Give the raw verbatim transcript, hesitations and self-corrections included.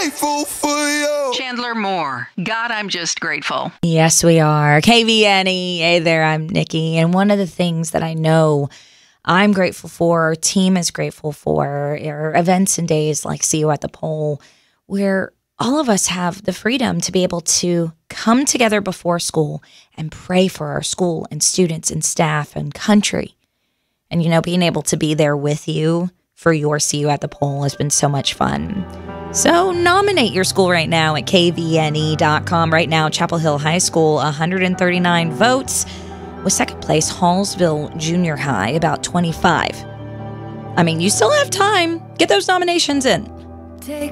grateful for you. Chandler Moore. God, I'm just grateful. Yes, we are. K V N E. Hey there, I'm Nikki. And one of the things that I know I'm grateful for, our team is grateful for, are events and days like See You at the Pole, where all of us have the freedom to be able to come together before school and pray for our school and students and staff and country. And, you know, being able to be there with you for your See You at the Pole has been so much fun. So nominate your school right now at K V N E dot com. Right now, Chapel Hill High School, one hundred thirty-nine votes. With second place, Hallsville Junior High, about twenty-five. I mean, you still have time. Get those nominations in. Take